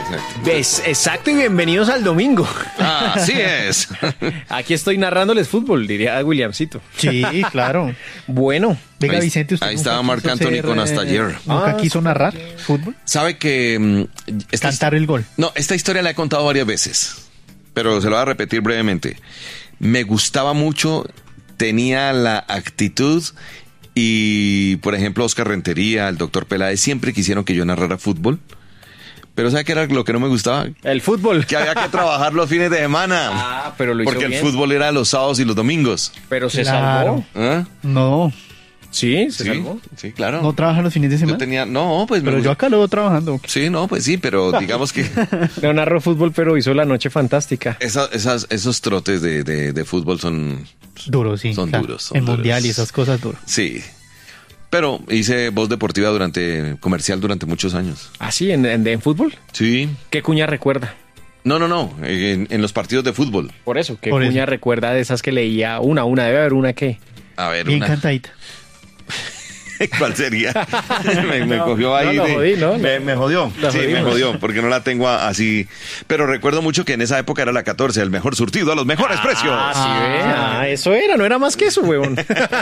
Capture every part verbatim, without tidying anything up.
exacto. ¿Ves? Exacto, y bienvenidos al domingo. Ah, así es. Aquí estoy narrándoles fútbol, diría Williamcito. Sí, claro. Bueno. Venga, Ahí- Vicente, usted ahí nunca estaba quiso Marc Anthony ser, con hasta eh, ayer. ¿Nunca Ah, quiso narrar fútbol? Sabe que... mm, esta Cantar el gol. No, esta historia la he contado varias veces, pero se lo voy a repetir brevemente. Me gustaba mucho, tenía la actitud y, por ejemplo, Oscar Rentería, el doctor Peláez, siempre quisieron que yo narrara fútbol. Pero ¿sabe qué era lo que no me gustaba? El fútbol. Que había que trabajar los fines de semana. Ah, pero lo hizo Porque el bien. fútbol era los sábados y los domingos. Pero se Claro. salvó. ¿Ah? No, Sí, se Sí, salvó. sí, claro. no trabaja los fines de Yo semana. tenía... No, pues me Pero yo gusta- acá lo veo trabajando. Sí, no, pues sí, pero digamos que... No narró fútbol, pero hizo la noche fantástica. Esa- esas, esos trotes de, de, de fútbol son... Duro, sí. Son claro. duros, son El duros. mundial y esas cosas duras. Sí. Pero hice voz deportiva durante... comercial durante muchos años. ¿Ah, sí? ¿En, en, en fútbol? Sí. ¿Qué cuña recuerda? No, no, no. En, en los partidos de fútbol. Por eso, ¿qué Por cuña eso. recuerda de esas que leía? Una, una, debe haber una que... A ver, Bien una... cantadita. ¿Cuál sería? me, me cogió ahí. no, lo de- jodí, ¿no? Me, me jodió. Lo Sí, me jodimos. jodió, porque no la tengo a- así. Pero recuerdo mucho que en esa época era la catorce, el mejor surtido a los mejores precios. Ah, sí, ve. Ah, eso era, no era más que eso, huevón.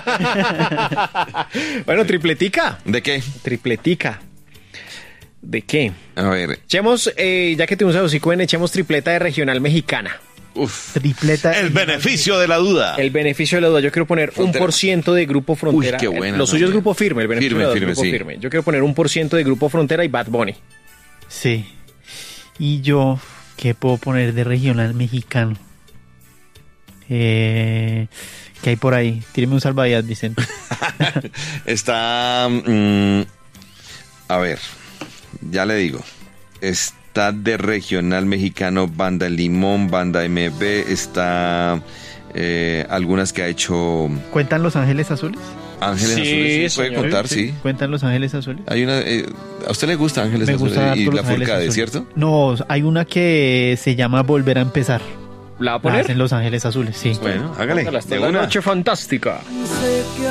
Bueno, tripletica. ¿De qué? Tripletica. ¿De qué? A ver. Echemos, eh, ya que tuvimos a Osicoen, echemos tripleta de regional mexicana. Uf. Tripleta. El beneficio de la duda. El beneficio de la duda. Yo quiero poner Frontera. un por ciento de Grupo Frontera. Uy, qué buena, Lo suyo es ¿no? Grupo Firme, el beneficio Firme, de la duda es firme, Grupo sí. Firme. Yo quiero poner un por ciento de Grupo Frontera y Bad Bunny. Sí. Y yo, ¿qué puedo poner de regional mexicano? Eh, ¿Qué hay por ahí? Tíreme un salvavidas, Vicente. Está... mm, a ver, ya le digo. Está de regional mexicano, Banda Limón, Banda M B. Está... eh, algunas que ha hecho ¿Cuentan Los Ángeles Azules? Ángeles Sí, Azules. Sí, puede señor. contar, sí. ¿Cuentan Los Ángeles Azules? Hay una... eh, ¿a usted le gusta Ángeles Me Azules gusta y harto la Los Ángeles Furcade, Azules. cierto? No, hay una que se llama Volver a Empezar. ¿La va a La poner? hacen Los Ángeles Azules, sí. Bueno, hágale. Hasta de la una. noche fantástica.